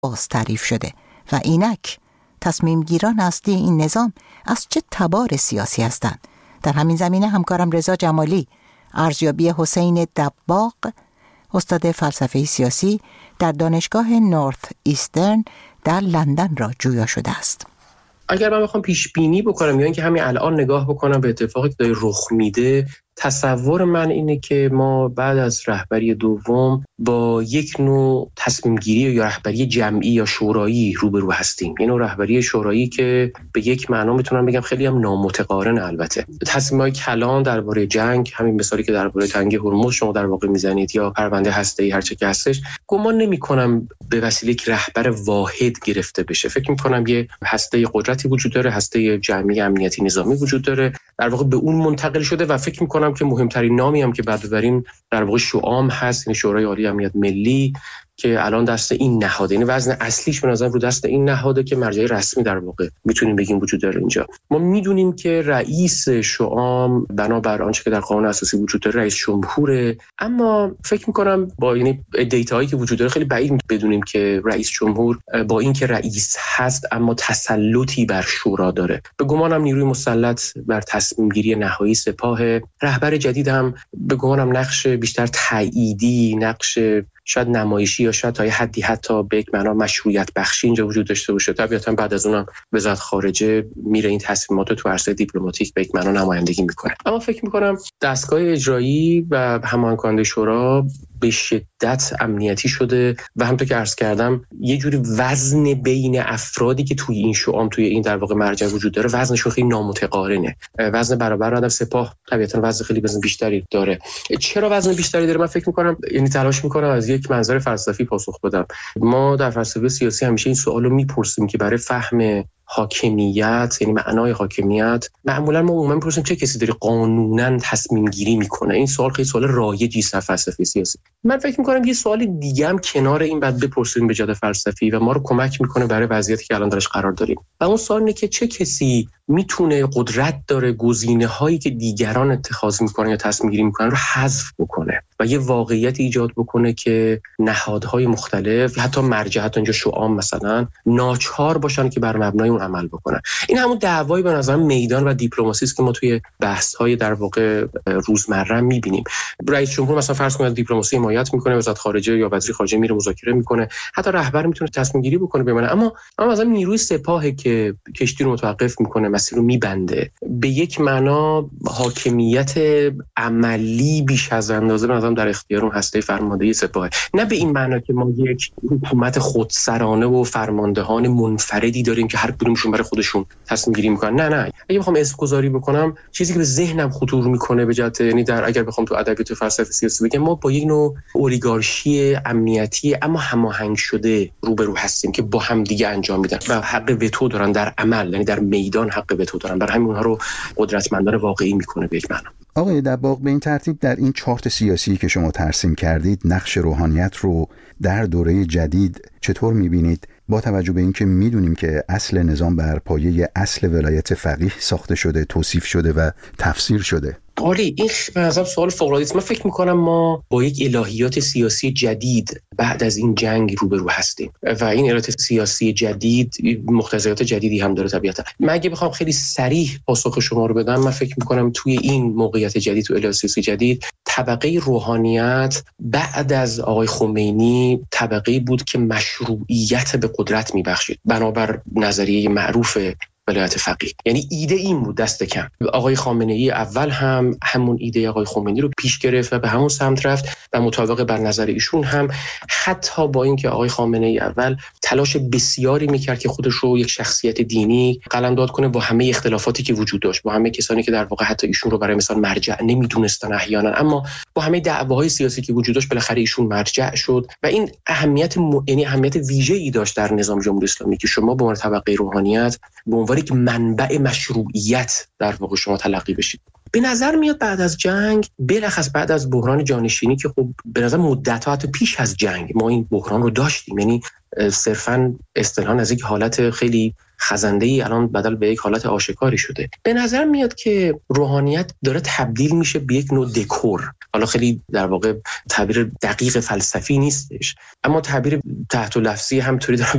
باز تعریف شده و اینک تصمیم گیران اصلی این نظام از چه تبار سیاسی هستند. در همین زمینه همکارم رضا جمالی ارزیابی حسین دباغ، استاد فلسفه سیاسی در دانشگاه نورث ایسترن در لندن را جویا شده است. اگر من بخوام پیش بینی بکنم یا اینکه همین الان نگاه بکنم به اتفاقی که داره رخ میده، تصور من اینه که ما بعد از رهبری دوم با یک نوع تصمیم گیری یا رهبری جمعی یا شورایی روبرو هستیم. یه نوع رهبری شورایی که به یک معنا میتونم بگم خیلی هم نامتقارن. البته تصمیم‌های کلان درباره جنگ، همین مثالی که درباره تنگه هرمز شما در واقع میزنید یا پرونده هسته‌ای هر چه که هستش، گمان نمی‌کنم به وسیله یک رهبر واحد گرفته بشه. فکر می‌کنم یه هسته قدرتی وجود داره، هسته جمعی امنیتی نظامی وجود داره، در واقع به اون منتقل شده و فکر می‌کنم که مهمترین نامی هم که بعد ببریم در واقع شوام هست، این شورای عالی امنیت ملی که الان دست این نهاده، این وزن اصلیش به نظر رو دست این نهاده که مرجع رسمی در واقع میتونیم بگیم وجود داره اینجا. ما میدونیم که رئیس شوام بنابر آنچه که در قانون اساسی وجود داره رئیس جمهوره، اما فکر میکنم با یعنی دیتاهایی که وجود داره خیلی بعید بدونیم که رئیس جمهور با اینکه رئیس هست اما تسلطی بر شورا داره. به گمانم نیروی مسلط بر تصمیم گیری نهایی سپاه، رهبر جدید هم به گمانم نقش بیشتر تاییدی، نقش شاید نمایشی یا شاید تا یه حدی حتی به یک معنا مشروعیت بخشی اینجا وجود داشته باشه. طبیعتا بعد از اونم وزارت خارجه میره این تصمیمات رو تو عرصه دیپلماتیک به یک معنا نمایندگی میکنه. اما فکر میکنم دستگاه اجرایی و همان کننده شورا به شدت امنیتی شده و همونطور که عرض کردم یه جوری وزن بین افرادی که توی این شوام توی این در واقع مرجع وجود داره وزنشون خیلی نامتقارنه. وزن برابر آدم سپاه طبیعتا وزن خیلی وزن بیشتری داره. چرا وزن بیشتری داره؟ من فکر میکنم یعنی تلاش میکنم از یک منظر فلسفی پاسخ بدم. ما در فلسفه سیاسی همیشه این سوالو میپرسیم که برای فهم حاکمیت، یعنی معنای حاکمیت، معمولا ما عموما میپرسیم چه کسی داره قانونا تصمیم گیری میکنه. این سوال خیلی سوال رایجی است در فلسفه سیاسی. من فکر میکنم یه سوال دیگه هم کنار این بعد بپرسیم به جهت فلسفی و ما رو کمک میکنه برای وضعیتی که الان درش قرار داریم. و اون سوال اینه که چه کسی میتونه قدرت داره گزینه‌هایی که دیگران اتخاذ میکنن یا تصمیم گیری میکنن رو حذف بکنه و یه واقعیت ایجاد بکنه که نهادهای مختلف، حتی مرجع، حتی اینجا شوام مثلا، ناچار باشن که بر مبنای اون عمل بکنن. این همون دعوایی به نظر میدان و دیپلماسی است که ما توی بحث‌های در واقع روزمره می‌بینیم. رئیس جمهور مثلا فرض کنید دیپلماسی حمایت میکنه، وزارت خارجه یا وزیر خارجه میره مذاکره میکنه، حتی رهبر میتونه تصمیم گیری بکنه بمونه. اما مثلا نیروی سپاه که کشتی رو متوقف میکنه، مسیر رو میبنده، به یک معنا حاکمیت عملی بیش از اندازه به نظرم در اختیار اون هسته فرماندهی سپاه. نه به این معنا که ما یک حکومت خودسرانه و فرماندهان منفردی داریم که هر کدومشون برای خودشون تصمیم گیری میکنن. نه اگه بخوام اسم گذاری بکنم، چیزی که به ذهنم خطور میکنه به جهت، یعنی در اگر بخوام تو ادبیات فلسفه سیاسی بگم، ما با یک نوع اولیگارشی امنیتی اما هماهنگ شده روبرو هستیم که با هم دیگه انجام میدن و حق وتو دارن در عمل، یعنی در میدان حق وتو دارن. برای همین اونها رو قدرتمندانه واقعی میکنه به یک معنا. آقای دباغ، به این ترتیب در این چارت سیاسی که شما ترسیم کردید، نقش روحانیت رو در دوره جدید چطور میبینید؟ با توجه به اینکه میدونیم که اصل نظام بر پایه اصل ولایت فقیه ساخته شده، توصیف شده و تفسیر شده. آره، این به نظرم سوال فوق‌العاده است. من فکر می‌کنم ما با یک الهیات سیاسی جدید بعد از این جنگ روبرو هستیم و این الهیات سیاسی جدید مقتضیات جدیدی هم داره طبیعتا. من اگه بخوام خیلی صریح پاسخ شما رو بدم، من فکر می‌کنم توی این موقعیت جدید، تو الهیات سیاسی جدید، طبقه روحانیت بعد از آقای خمینی طبقه‌ای بود که مشروعیت به قدرت می‌بخشید بنابر نظریه معروف ولایت فقیه. یعنی ایده این بود دست کم. آقای خامنه‌ای اول هم همون ایده آقای خمینی رو پیش گرفت و به همون سمت رفت و مطابق بر نظر ایشون هم، حتی با اینکه آقای خامنه‌ای اول تلاش بسیاری میکرد که خودش رو یک شخصیت دینی قلمداد کنه با همه اختلافاتی که وجود داشت، با همه کسانی که در واقع حتی ایشون رو برای مثلا مرجع نمیدونستن احیانا، اما با همه دعواهای سیاسی که وجود داشت بالاخره ایشون مرجع شد و این یعنی اهمیت ویژه‌ای داشت در نظام جمهوری اسلامی که شما به عنوان طبقه روحانیت به عنوان یک منبع مشروعیت در واقع شما تلقی بشید. به نظر میاد بعد از جنگ، بلخص بعد از بحران جانشینی که خب به نظر مدت‌ها حتی پیش از جنگ ما این بحران رو داشتیم، یعنی صرفاً اصطلاحاً از یک حالت خیلی خزنده‌ای الان بدل به یک حالت آشکاری شده. به نظر میاد که روحانیت داره تبدیل میشه به یک نوع دکور. حالا خیلی در واقع تعبیر دقیق فلسفی نیستش، اما تعبیر تحت لفظی همطوری دارم